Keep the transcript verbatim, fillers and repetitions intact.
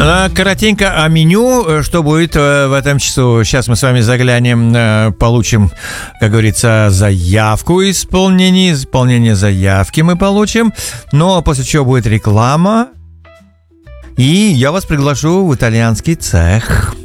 Коротенько о меню, что будет в этом часу. Сейчас мы с вами заглянем, получим, как говорится, заявку исполнения. Исполнение заявки мы получим. Но после чего будет реклама. И я вас приглашу в итальянский цех.